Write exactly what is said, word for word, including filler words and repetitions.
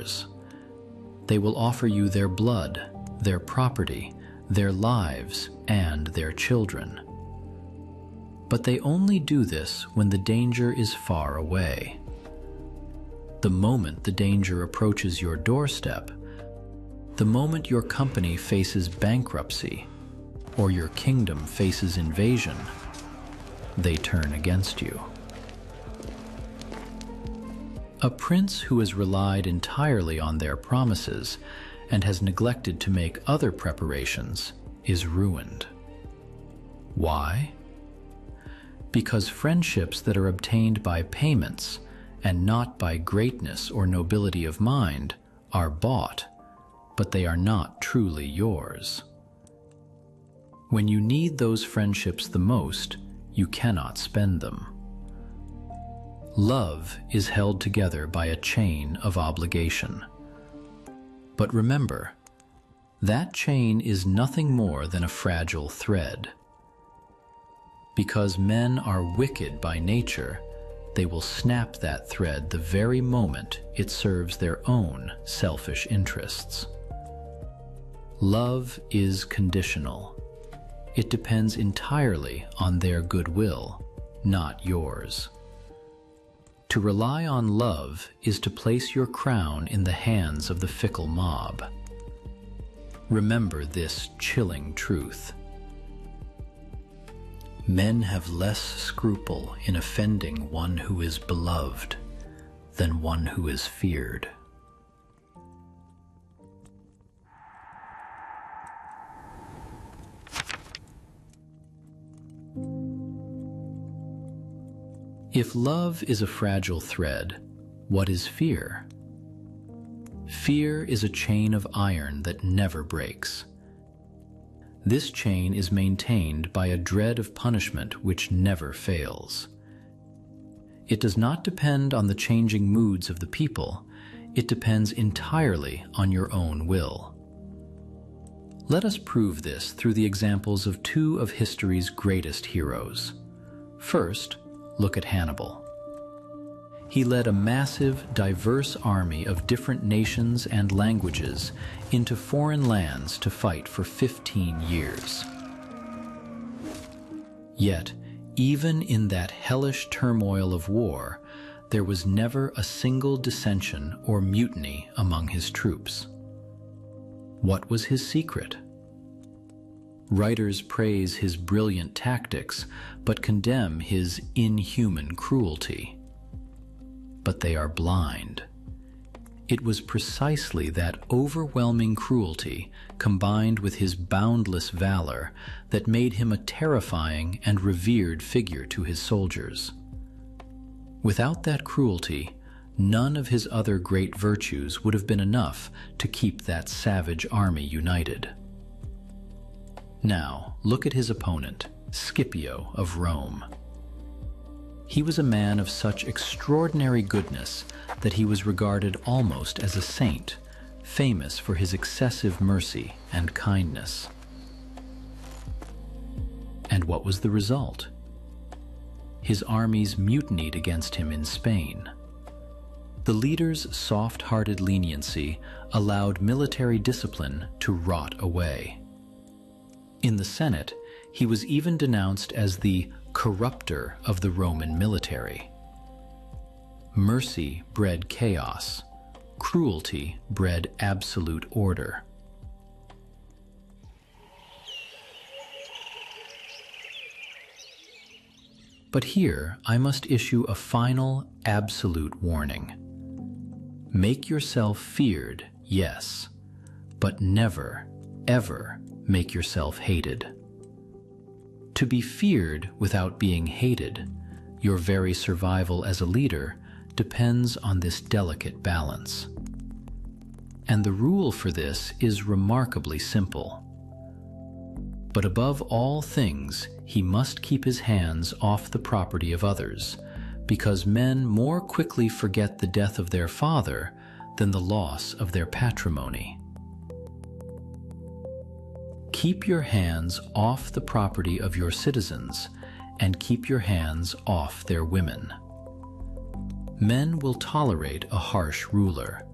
yours. They will offer you their blood, their property, their lives, and their children. But they only do this when the danger is far away. The moment the danger approaches your doorstep, the moment your company faces bankruptcy, or your kingdom faces invasion, they turn against you. A prince who has relied entirely on their promises and has neglected to make other preparations is ruined. Why? Because friendships that are obtained by payments and not by greatness or nobility of mind are bought, but they are not truly yours. When you need those friendships the most, you cannot spend them. Love is held together by a chain of obligation. But remember, that chain is nothing more than a fragile thread. Because men are wicked by nature, they will snap that thread the very moment it serves their own selfish interests. Love is conditional. It depends entirely on their goodwill, not yours. To rely on love is to place your crown in the hands of the fickle mob. Remember this chilling truth. Men have less scruple in offending one who is beloved than one who is feared. If love is a fragile thread, what is fear? Fear is a chain of iron that never breaks. This chain is maintained by a dread of punishment which never fails. It does not depend on the changing moods of the people. It depends entirely on your own will. Let us prove this through the examples of two of history's greatest heroes. First, look at Hannibal. He led a massive, diverse army of different nations and languages into foreign lands to fight for fifteen years. Yet, even in that hellish turmoil of war, there was never a single dissension or mutiny among his troops. What was his secret? Writers praise his brilliant tactics, but condemn his inhuman cruelty. But they are blind. It was precisely that overwhelming cruelty, combined with his boundless valor, that made him a terrifying and revered figure to his soldiers. Without that cruelty, none of his other great virtues would have been enough to keep that savage army united. Now, look at his opponent, Scipio of Rome. He was a man of such extraordinary goodness that he was regarded almost as a saint, famous for his excessive mercy and kindness. And what was the result? His armies mutinied against him in Spain. The leader's soft-hearted leniency allowed military discipline to rot away. In the Senate, he was even denounced as the corrupter of the Roman military. Mercy bred chaos. Cruelty bred absolute order. But here I must issue a final, absolute warning. Make yourself feared, yes, but never, ever make yourself hated. To be feared without being hated, your very survival as a leader depends on this delicate balance. And the rule for this is remarkably simple. But above all things, he must keep his hands off the property of others, because men more quickly forget the death of their father than the loss of their patrimony. Keep your hands off the property of your citizens, and keep your hands off their women. Men will tolerate a harsh ruler,